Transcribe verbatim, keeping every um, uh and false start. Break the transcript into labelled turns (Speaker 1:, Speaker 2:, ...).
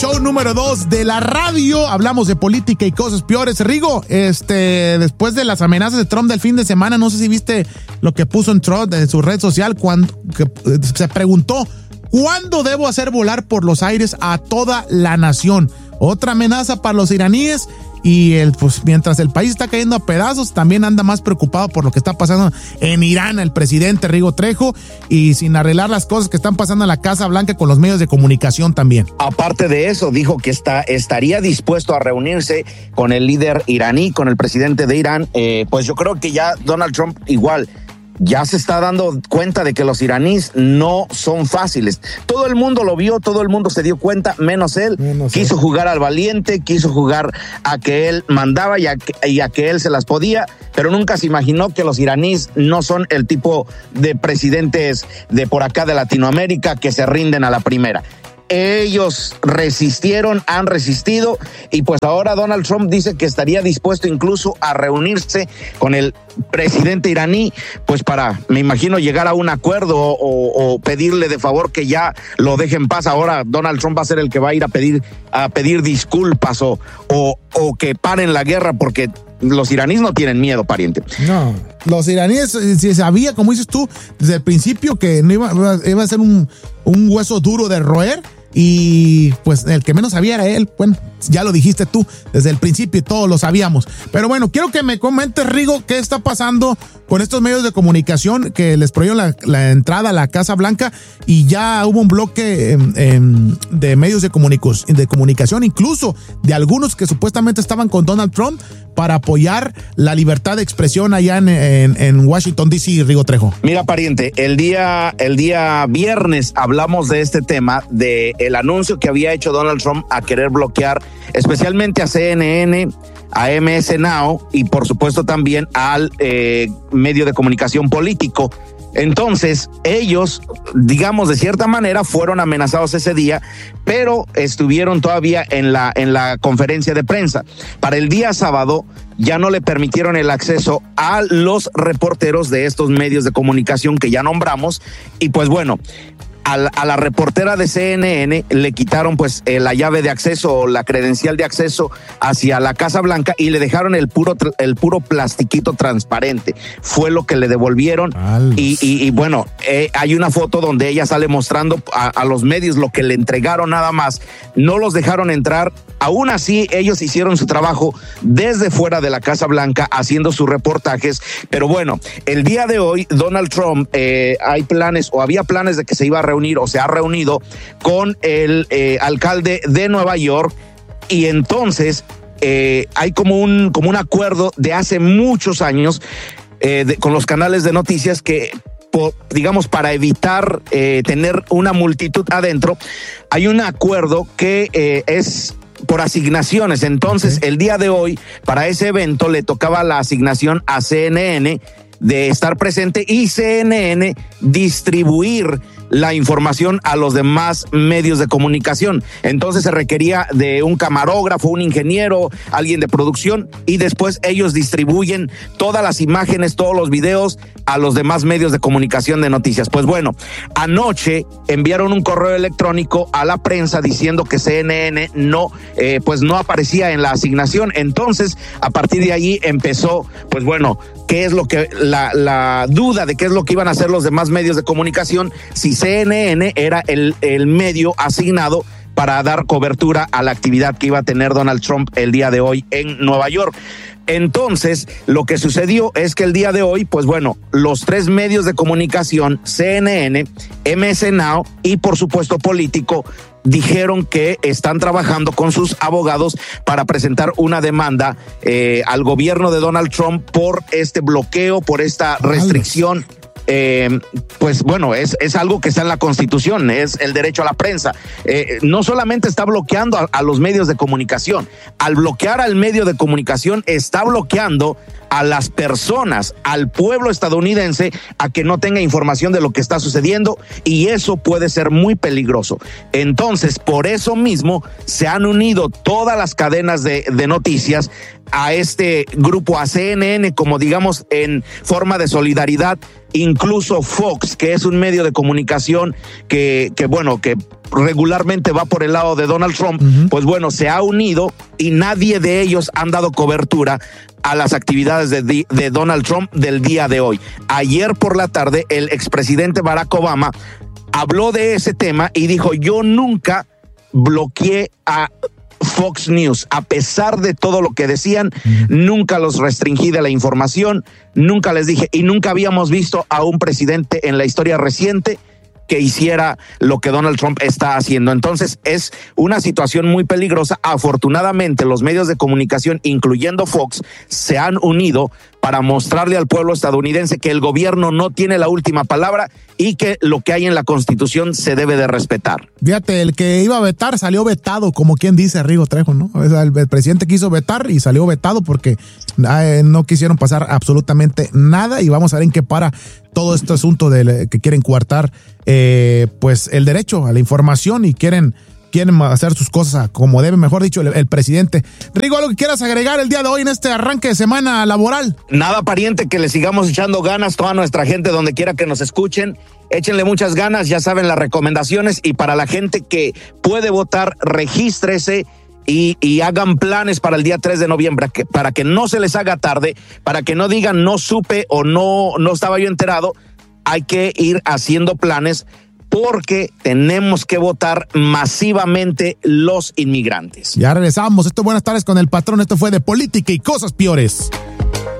Speaker 1: Show número dos de la radio. Hablamos de política y cosas peores. Rigo, este, después de las amenazas de Trump del fin de semana, no sé si viste lo que puso en Trump en su red social cuando que, se preguntó ¿cuándo debo hacer volar por los aires a toda la nación? Otra amenaza para los iraníes. Y el, pues, mientras el país está cayendo a pedazos, también anda más preocupado por lo que está pasando en Irán, el presidente Rigo Trejo, y sin arreglar las cosas que están pasando en la Casa Blanca con los medios de comunicación también.
Speaker 2: Aparte de eso, dijo que está, estaría dispuesto a reunirse con el líder iraní, con el presidente de Irán. Eh, pues yo creo que ya Donald Trump igual ya se está dando cuenta de que los iraníes no son fáciles. Todo el mundo lo vio, todo el mundo se dio cuenta, menos él. Menos quiso él. jugar al valiente, quiso jugar a que él mandaba y a que, y a que él se las podía, pero nunca se imaginó que los iraníes no son el tipo de presidentes de por acá de Latinoamérica que se rinden a la primera. Ellos resistieron, han resistido, y pues ahora Donald Trump dice que estaría dispuesto incluso a reunirse con el presidente iraní, pues para, me imagino, llegar a un acuerdo o, o pedirle de favor que ya lo deje en paz. Ahora Donald Trump va a ser el que va a ir a pedir, a pedir disculpas o, o, o que paren la guerra, porque los iraníes no tienen miedo, pariente.
Speaker 1: No, los iraníes, si sabía, como dices tú, desde el principio que no iba, iba a ser un, un hueso duro de roer. Y pues el que menos sabía era él. Bueno, ya lo dijiste tú desde el principio y todos lo sabíamos. Pero bueno, quiero que me comentes, Rigo, qué está pasando con estos medios de comunicación que les prohibieron la, la entrada a la Casa Blanca, y ya hubo un bloque eh, eh, de medios de, comunic- de comunicación, incluso de algunos que supuestamente estaban con Donald Trump para apoyar la libertad de expresión allá en, en, en Washington, D C, Rigo Trejo.
Speaker 2: Mira, pariente, el día, el día viernes hablamos de este tema, de el anuncio que había hecho Donald Trump a querer bloquear especialmente a C N N, a M S Now y por supuesto también al eh, medio de comunicación político. Entonces, ellos, digamos, de cierta manera, fueron amenazados ese día, pero estuvieron todavía en la, en la conferencia de prensa. Para el día sábado, ya no le permitieron el acceso a los reporteros de estos medios de comunicación que ya nombramos, y pues bueno, A la, a la reportera de C N N le quitaron pues eh, la llave de acceso o la credencial de acceso hacia la Casa Blanca y le dejaron el puro el puro plastiquito transparente. Fue lo que le devolvieron. Y, y, y bueno, eh, hay una foto donde ella sale mostrando a, a los medios lo que le entregaron nada más. No los dejaron entrar. Aún así, ellos hicieron su trabajo desde fuera de la Casa Blanca haciendo sus reportajes. Pero bueno, el día de hoy Donald Trump eh, hay planes o había planes de que se iba a reunir o se ha reunido con el eh, alcalde de Nueva York, y entonces eh, hay como un, como un acuerdo de hace muchos años eh, de, con los canales de noticias que, por, digamos, para evitar eh, tener una multitud adentro, hay un acuerdo que eh, es por asignaciones. Entonces, okay, el día de hoy, para ese evento, le tocaba la asignación a C N N de estar presente y C N N distribuir la información a los demás medios de comunicación. Entonces se requería de un camarógrafo, un ingeniero, alguien de producción, y después ellos distribuyen todas las imágenes, todos los videos a los demás medios de comunicación de noticias. Pues bueno, anoche enviaron un correo electrónico a la prensa diciendo que C N N no, eh, pues no aparecía en la asignación. Entonces, a partir de allí empezó, pues bueno, qué es lo que, la, la duda de qué es lo que iban a hacer los demás medios de comunicación, si C N N era el, el medio asignado para dar cobertura a la actividad que iba a tener Donald Trump el día de hoy en Nueva York. Entonces, lo que sucedió es que el día de hoy, pues bueno, los tres medios de comunicación, C N N, M S Now y por supuesto Político, dijeron que están trabajando con sus abogados para presentar una demanda eh, al gobierno de Donald Trump por este bloqueo, por esta restricción. Eh, pues bueno, es, es algo que está en la Constitución, es el derecho a la prensa. Eh, no solamente está bloqueando a, a los medios de comunicación, al bloquear al medio de comunicación está bloqueando a las personas, al pueblo estadounidense, a que no tenga información de lo que está sucediendo, y eso puede ser muy peligroso. Entonces, por eso mismo se han unido todas las cadenas de, de noticias a este grupo, a C N N, como digamos en forma de solidaridad. Incluso Fox, que es un medio de comunicación que, que bueno, que regularmente va por el lado de Donald Trump, uh-huh. pues bueno, se ha unido y nadie de ellos han dado cobertura a las actividades de, de Donald Trump del día de hoy. Ayer por la tarde, el expresidente Barack Obama habló de ese tema y dijo: yo nunca bloqueé a Fox News, a pesar de todo lo que decían, uh-huh. nunca los restringí de la información, nunca les dije, y nunca habíamos visto a un presidente en la historia reciente que hiciera lo que Donald Trump está haciendo. Entonces es una situación muy peligrosa. Afortunadamente los medios de comunicación, incluyendo Fox, se han unido para mostrarle al pueblo estadounidense que el gobierno no tiene la última palabra y que lo que hay en la Constitución se debe de respetar.
Speaker 1: Fíjate, el que iba a vetar salió vetado, como quien dice Rigo Trejo, ¿no? O sea, el, el presidente quiso vetar y salió vetado porque eh, no quisieron pasar absolutamente nada, y vamos a ver en qué para todo este asunto de que quieren coartar eh, pues el derecho a la información y quieren quieren hacer sus cosas como debe, mejor dicho, el, el presidente. Rigo, ¿algo que quieras agregar el día de hoy en este arranque de semana laboral?
Speaker 2: Nada, pariente, que le sigamos echando ganas, toda nuestra gente, donde quiera que nos escuchen, échenle muchas ganas, ya saben las recomendaciones, y para la gente que puede votar, regístrese y, y hagan planes para el día tres de noviembre, que, para que no se les haga tarde, para que no digan no supe o no, no estaba yo enterado. Hay que ir haciendo planes, porque tenemos que votar masivamente los inmigrantes.
Speaker 1: Ya regresamos. Esto es Buenas Tardes con el Patrón. Esto fue de Política y Cosas Peores.